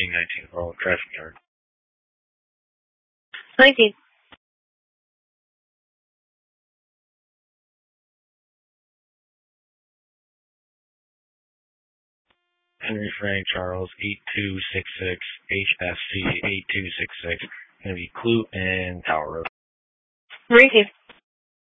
1319 Royal Traffic Yard. 19. Henry Frank Charles 8266 HFC 8266. Going to be Clue and Tower Road. Received.